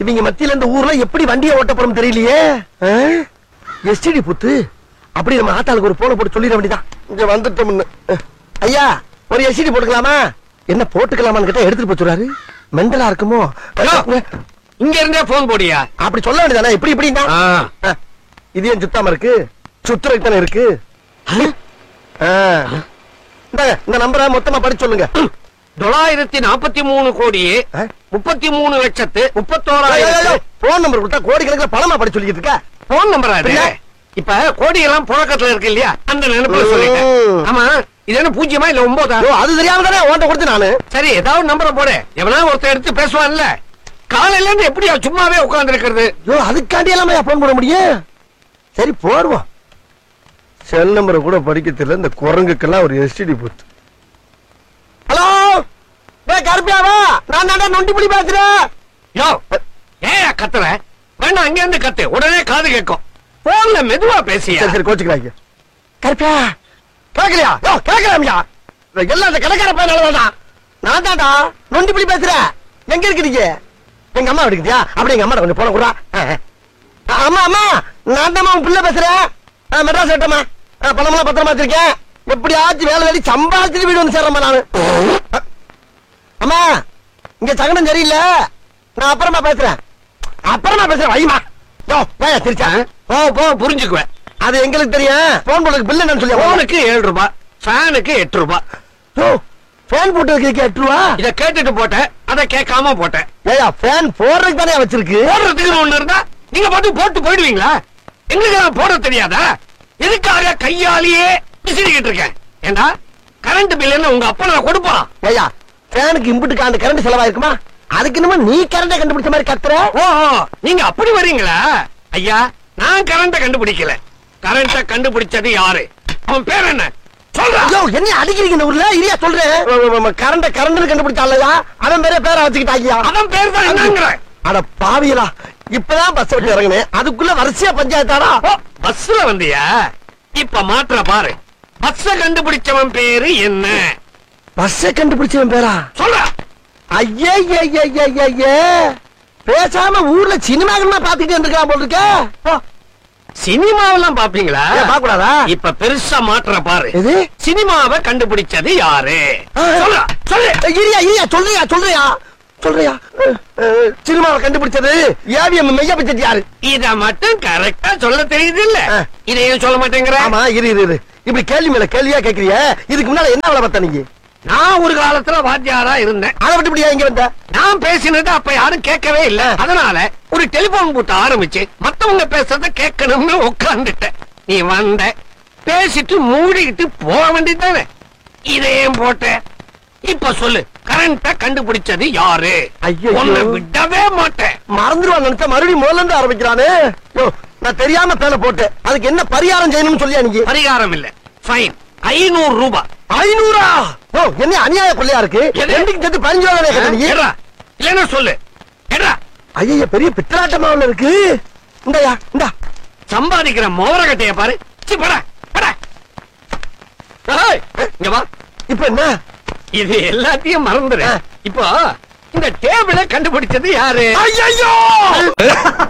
இவங்க மத்தியில இந்த ஊர்ல எப்படி வண்டியை ஓட்ட போறோம் தெரியலையே. எஸ்டிடி புத்து அப்படி நம்ம ஆத்தாளுக்கு ஒரு போன போட்டு சொல்லிட வேண்டியதான். இங்க வந்துட்டோம்னு. ஐயா ஒரு எஸ்டிடி போட்டுக்கலாமா? என்ன போட்டுக்கலாமான்னு கேட்டா எடுத்துட்டு போச்சுறாரு. மெண்டலா இருக்குமோ? இங்க இருந்தே போன் போடியா? அப்படி சொல்ல வேண்டியதானே. இப்படி இப்படின்னா இது ஏன் சுத்தாம இருக்கு? சுத்துறதுக்கு தானே இருக்கு. இந்த நம்பரை மொத்தமா படிச்சு சொல்லுங்க. 943 கோடியே 33,31,000. போன் நம்பர் கொடுத்தா கோடி கணக்கில் பணமா படிச்சு சொல்லிட்டு இருக்க. போன் நம்பரா அது? இப்ப கோடி எல்லாம் புழக்கத்துல இருக்கு இல்லையா, அந்த நினைப்புல சொல்லிட்டேன். ஆமா, இது என்ன 0 இல்ல 9? அது தெரியாம தானே ஓட்ட கொடுத்து நானு. சரி, ஏதாவது நம்பரை போடு. எவனா ஒருத்தர் எடுத்து பேசுவான்ல. காலையில இருந்து எப்படியா சும்மாவே உட்கார்ந்து இருக்கிறது? அதுக்காண்டி எல்லாம் போன் போட முடியும். சரி போடுவோம். செல் நம்பரை கூட படிக்க தெரியல இந்த குரங்குக்கெல்லாம் ஒரு எஸ்டிடி போட்டு. ஹலோ கருப்பியாவா? நான் தான் நொண்டிப்புடி பேசுறேன். யோ ஏன் கத்துற? வேண்டாம், அங்க இருந்து கத்து, உடனே காது கேட்கும். போன்ல மெதுவா பேசியா. சரி கோச்சுக்கிறாங்க. கருப்பியா கேட்கலையா? கேட்கலாமியா? எல்லாம் அந்த கடைக்கார பையனாலதான். நான் தான்டா நொண்டிப்புடி பேசுறேன். எங்க இருக்கிறீங்க? எங்க அம்மா எடுக்குதியா? அப்படி எங்க அம்மா கொஞ்சம் போன கூட. அம்மா அம்மா நான் தான் உன் பிள்ளை பேசுறேன். மெட்ராஸ் ஏட்டம்மா, பணமெல்லாம் பத்திரமா வச்சிருக்கேன். எப்படியாச்சும் வேலை வேலை சம்பாதிச்சுட்டு வீடு வந்து சேர்றேன் நானு. அம்மா இங்க சகனம் சரியில்லை, நான் அப்புறமா பேசுறேன். வைமா திருச்சா போ புரிஞ்சுக்குவேன். அது எங்களுக்கு தெரியும். போன் போடுறதுக்கு பில் என்னன்னு சொல்லி. போனுக்கு 7 ரூபாய், ஃபேனுக்கு 8 ரூபாய். ஃபேன் போட்டதுக்கு 8 ரூபா. இத கேட்டுட்டு போட்டேன், அத கேட்காம போட்டேன். ஏயா ஃபேன் போடுறதுக்கு தானே வச்சிருக்கு. போடுறதுக்கு ஒண்ணு இருந்தா நீங்க பாட்டு போட்டு போயிடுவீங்களா? எங்களுக்கு போட தெரியாதா? எதுக்காக கையாலேயே விசிறிக்கிட்டு இருக்கேன்? ஏண்டா கரண்ட் பில் என்ன உங்க அப்பா நான் கொடுப்பான்? ஏயா ஃபேனுக்கு இம்புட்டுக்கு அந்த கரண்ட் செலவாயிருக்குமா? அதுக்கு என்னமோ நீ கரண்ட கண்டுபிடிச்ச மாதிரி கத்துற. ஓஹோ, நீங்க அப்படி வரீங்களா? ஐயா, நான் கரண்ட கண்டுபிடிக்கல. கரண்ட கண்டுபிடிச்சது யாரு? அவன் பேர் என்ன சொல்ற? என்ன அடிக்கிறீங்க ஊர்ல? இல்லையா சொல்றேன். கரண்ட கண்டுபிடிச்சாலையா அவன் பேரை வச்சுக்கிட்டாங்க. அவன் பேர் தான் என்னங்கிற? அட பாவியலா, இப்பதான் பஸ் விட்டு இறங்கினேன், அதுக்குள்ள வரிசையா பஞ்சாயத்தாரா? பஸ்ல வந்தியா? இப்ப மாற்ற பாரு. பஸ்ஸ கண்டுபிடிச்சவன் பேரு என்ன? பஸ்ஸ கண்டுபிடிச்சவன் பேரா சொல்ற? ஐயே பேசாம ஊர்ல சினிமாக்கள்மா பாத்துக்கிட்டு இருந்திருக்கான் போல இருக்க. சினிமாவெல்லாம் பாப்பீங்களா? பாக்கூடாதா? இப்ப பெருசா மாற்ற பாரு. இது சினிமாவை கண்டுபிடிச்சது யாரு? சொல்றியா? சினிமாவை கண்டுபிடிச்சது ஏவிஎம் மெய்யா பிச்சது யாரு? இத மட்டும் கரெக்டா சொல்ல தெரியுது இல்ல? இதையும் சொல்ல மாட்டேங்கிற. ஆமா இரு இப்படி கேள்வி மேல கேள்வியா கேக்குறிய. இதுக்கு முன்னால என்ன வேலை பார்த்த நீங்க? நான் ஒரு காலத்துல வாத்தியாரா இருந்தேன். அதை விட்டு இப்படியா இங்க வந்த? நான் பேசினது அப்ப யாரும் கேட்கவே இல்ல. அதனால ஒரு டெலிபோன் பூத்த ஆரம்பிச்சு மத்தவங்க பேசுறத கேட்கணும்னு உட்கார்ந்துட்டேன். நீ வந்த, பேசிட்டு மூடிக்கிட்டு போக வேண்டியதானே. இதையும் போட்ட. இப்ப சொல்லு, கரண்ட கண்டுபிடிச்சது யாரு? உன்னை விடவே மாட்டேன். மறந்துடுவான் நினைச்சா மறுபடியும் முதல்ல இருந்து ஆரம்பிக்கிறானே. நான் தெரியாம பேன போட்டேன். அதுக்கு என்ன பரிகாரம் செய்யணும்னு சொல்லியா நீங்க? பரிகாரம் இல்ல, ஃபைன். 500 ரூபாய். 500? என்ன அநியாய கொள்ளையா இருக்கு? ரெண்டுக்கு சேர்த்து 15 ரூபாய் இல்லன்னா சொல்லு. ஐயா பெரிய பித்தலாட்டமா இருக்கு. இந்தயா இந்தா சம்பாதிக்கிற மோரகட்டைய பாரு. இங்க வா. இப்ப என்ன? இது எல்லாத்தையும் மறந்துரு. இப்போ இந்த டேபிள கண்டுபிடிச்சது யாரு? ஐயோ